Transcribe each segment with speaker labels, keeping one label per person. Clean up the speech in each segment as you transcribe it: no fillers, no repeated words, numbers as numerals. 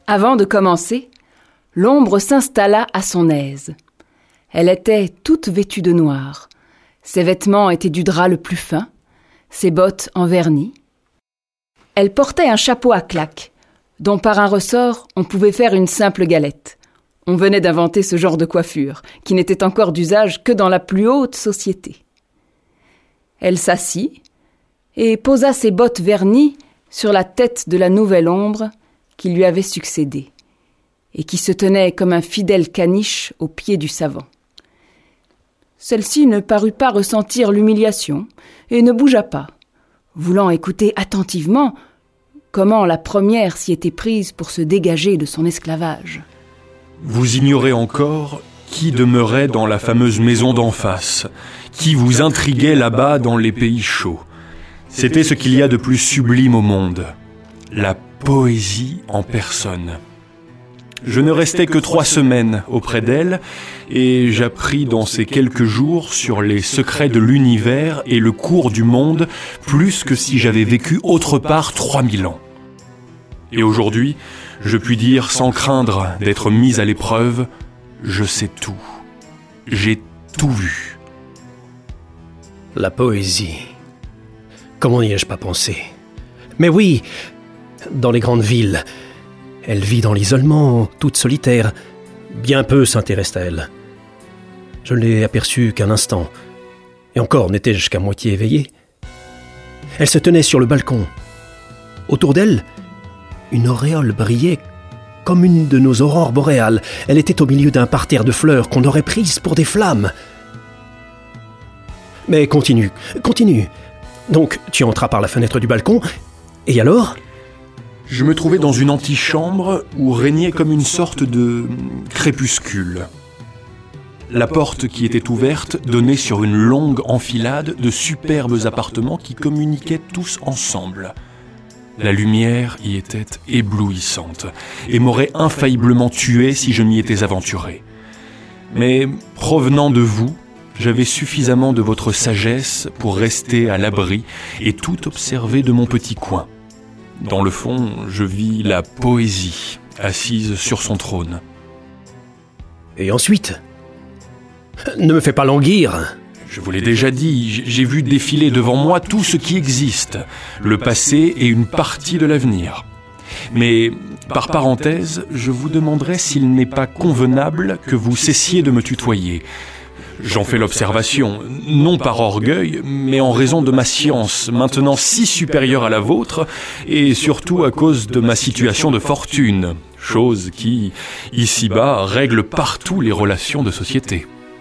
Speaker 1: Avant de commencer, l'ombre s'installa à son aise. Elle était toute vêtue de noir. Ses vêtements étaient du drap le plus fin, ses bottes en vernis. Elle portait un chapeau à claques, dont par un ressort on pouvait faire une simple galette. On venait d'inventer ce genre de coiffure, qui n'était encore d'usage que dans la plus haute société. Elle s'assit et posa ses bottes vernies sur la tête de la nouvelle ombre qui lui avait succédé, et qui se tenait comme un fidèle caniche au pied du savant. Celle-ci ne parut pas ressentir l'humiliation et ne bougea pas, voulant écouter attentivement comment la première s'y était prise pour se dégager de son esclavage.
Speaker 2: Vous ignorez encore qui demeurait dans la fameuse maison d'en face, qui vous intriguait là-bas dans les pays chauds. C'était ce qu'il y a de plus sublime au monde, la poésie en personne. Je ne restais que 3 semaines auprès d'elle et j'appris dans ces quelques jours sur les secrets de l'univers et le cours du monde plus que si j'avais vécu autre part 3000 ans. Et aujourd'hui, je puis dire sans craindre d'être mis à l'épreuve, je sais tout. J'ai tout vu.
Speaker 3: La poésie. Comment n'y ai-je pas pensé? Mais oui, dans les grandes villes, elle vit dans l'isolement, toute solitaire. Bien peu s'intéressent à elle. Je ne l'ai aperçue qu'un instant. Et encore n'étais-je qu'à moitié éveillé. Elle se tenait sur le balcon. Autour d'elle, une auréole brillait comme une de nos aurores boréales. Elle était au milieu d'un parterre de fleurs qu'on aurait prises pour des flammes. Mais continue. Donc, tu entras par la fenêtre du balcon, et alors ?
Speaker 2: Je me trouvais dans une antichambre où régnait comme une sorte de crépuscule. La porte qui était ouverte donnait sur une longue enfilade de superbes appartements qui communiquaient tous ensemble. La lumière y était éblouissante et m'aurait infailliblement tué si je m'y étais aventuré. Mais, provenant de vous, j'avais suffisamment de votre sagesse pour rester à l'abri et tout observer de mon petit coin. Dans le fond, je vis la poésie assise sur son trône.
Speaker 3: Et ensuite ? Ne me fais pas languir.
Speaker 2: Je vous l'ai déjà dit, j'ai vu défiler devant moi tout ce qui existe, le passé et une partie de l'avenir. Mais, par parenthèse, je vous demanderai s'il n'est pas convenable que vous cessiez de me tutoyer. J'en fais l'observation, non par orgueil, mais en raison de ma science, maintenant si supérieure à la vôtre, et surtout à cause de ma situation de fortune, chose qui, ici-bas, règle partout les relations de société.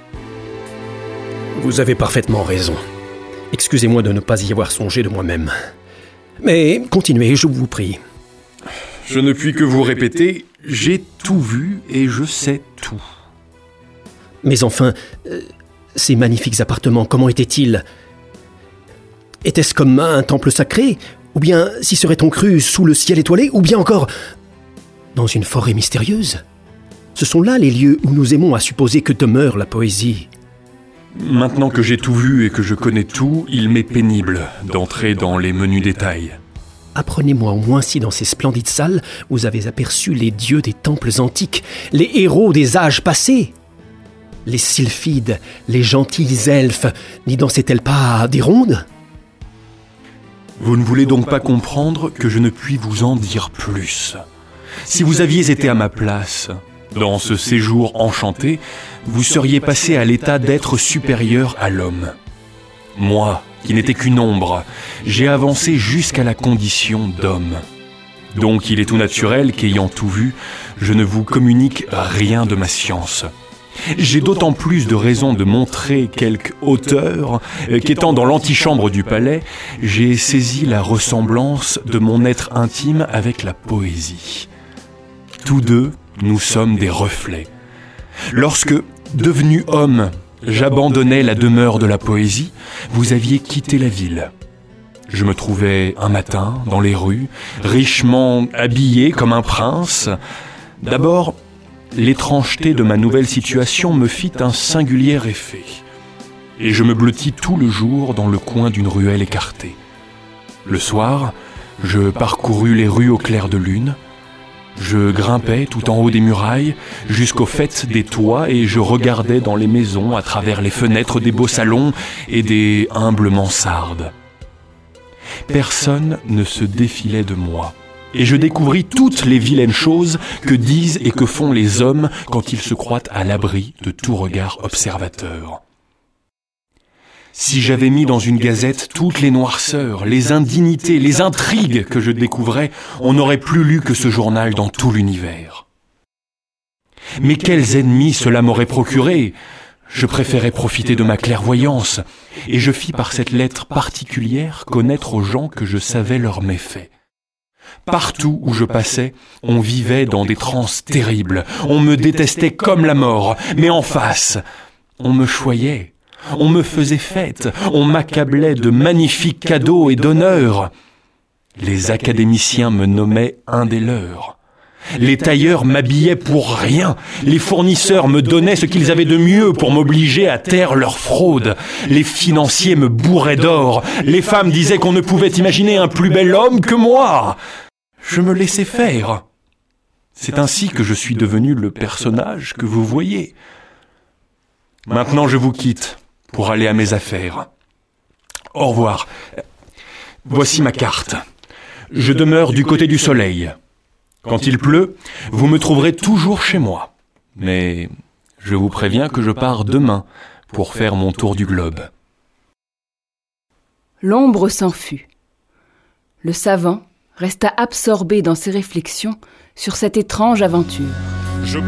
Speaker 3: Vous avez parfaitement raison. Excusez-moi de ne pas y avoir songé de moi-même. Mais continuez, je vous prie.
Speaker 2: Je ne puis que vous répéter, j'ai tout vu et je sais tout.
Speaker 3: Mais enfin, ces magnifiques appartements, comment étaient-ils ? Était-ce comme un temple sacré ? Ou bien s'y serait-on cru sous le ciel étoilé ? Ou bien encore dans une forêt mystérieuse ? Ce sont là les lieux où nous aimons à supposer que demeure la poésie.
Speaker 2: Maintenant que j'ai tout vu et que je connais tout, il m'est pénible d'entrer dans les menus détails.
Speaker 3: Apprenez-moi au moins si dans ces splendides salles, vous avez aperçu les dieux des temples antiques, les héros des âges passés. Les sylphides, les gentils elfes, n'y dansaient-elles pas des rondes ?
Speaker 2: Vous ne voulez donc pas comprendre que je ne puis vous en dire plus. Si vous aviez été à ma place, dans ce séjour enchanté, vous seriez passé à l'état d'être supérieur à l'homme. Moi, qui n'étais qu'une ombre, j'ai avancé jusqu'à la condition d'homme. Donc il est tout naturel qu'ayant tout vu, je ne vous communique rien de ma science. J'ai d'autant plus de raisons de montrer quelque hauteur qu'étant dans l'antichambre du palais, j'ai saisi la ressemblance de mon être intime avec la poésie. Tous deux, nous sommes des reflets. Lorsque, devenu homme, j'abandonnais la demeure de la poésie, vous aviez quitté la ville. Je me trouvais un matin dans les rues, richement habillé comme un prince. D'abord, l'étrangeté de ma nouvelle situation me fit un singulier effet. Et je me blottis tout le jour dans le coin d'une ruelle écartée. Le soir, je parcourus les rues au clair de lune. Je grimpais tout en haut des murailles, jusqu'au faîte des toits, et je regardais dans les maisons à travers les fenêtres des beaux salons et des humbles mansardes. Personne ne se défilait de moi, et je découvris toutes les vilaines choses que disent et que font les hommes quand ils se croient à l'abri de tout regard observateur. Si j'avais mis dans une gazette toutes les noirceurs, les indignités, les intrigues que je découvrais, on n'aurait plus lu que ce journal dans tout l'univers. Mais quels ennemis cela m'aurait procuré! Je préférais profiter de ma clairvoyance, et je fis par cette lettre particulière connaître aux gens que je savais leurs méfaits. Partout où je passais, on vivait dans des transes terribles, on me détestait comme la mort, mais en face, on me choyait. On me faisait fête, on m'accablait de magnifiques cadeaux et d'honneurs. Les académiciens me nommaient un des leurs. Les tailleurs m'habillaient pour rien. Les fournisseurs me donnaient ce qu'ils avaient de mieux pour m'obliger à taire leur fraude. Les financiers me bourraient d'or. Les femmes disaient qu'on ne pouvait imaginer un plus bel homme que moi. Je me laissais faire. C'est ainsi que je suis devenu le personnage que vous voyez. Maintenant je vous quitte pour aller à mes affaires. Au revoir. Voici ma carte. Je demeure du côté du soleil. Quand il pleut, vous me trouverez toujours chez moi. Mais je vous préviens que je pars demain pour faire mon tour du globe.
Speaker 1: L'ombre s'en fut. Le savant resta absorbé dans ses réflexions sur cette étrange aventure.